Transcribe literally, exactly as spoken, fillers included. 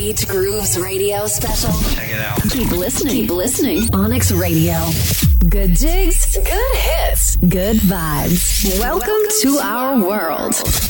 Beach Grooves Radio special. Check it out. Keep listening. Keep listening. Onyx Radio. Good jigs. Good hits. Good vibes. Welcome, Welcome to, to our world.